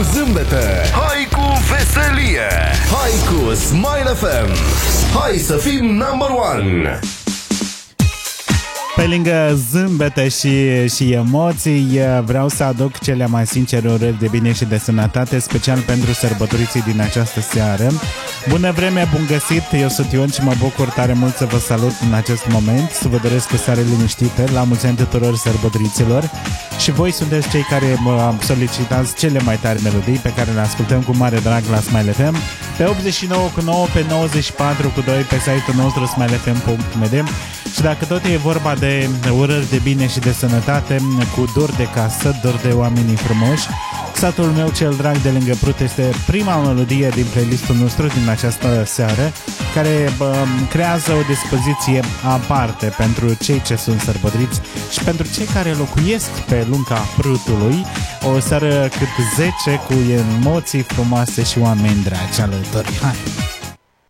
cu zâmbete, hai cu veselie, hai cu Smile FM. Hai să fim number one. Pe lângă zâmbete și emoții, vreau să aduc cele mai sincere urări de bine și de sănătate, special pentru sărbătoriții din această seară. Bună vreme, bun găsit! Eu sunt Ion și mă bucur tare mult să vă salut în acest moment, să vă doresc o seară liniștită, la mulți ani tuturor sărbătoriților. Și voi sunteți cei care mă solicitați cele mai tari melodii pe care le ascultăm cu mare drag la Smile FM, pe 89,9, pe 94,2, pe site-ul nostru smilefm.md. Și dacă tot e vorba de urări de bine și de sănătate, cu dor de casă, dor de oamenii frumoși, satul meu cel drag de lângă Prut este prima melodie din playlistul nostru din această seară, care creează o dispoziție aparte pentru cei ce sunt sărbătoriți și pentru cei care locuiesc pe lunga Prutului. O seară cât 10 cu emoții frumoase și oameni dragi alături. Hai!